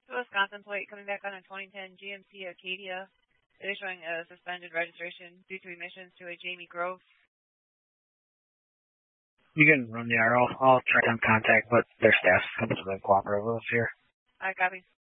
The Wisconsin plate coming back on a 2010 GMC Acadia. It is showing a suspended registration due to emissions to a Jamie Grove. You can run the RO. I'll try to contact, but their staff's completely cooperative with us here. I copy.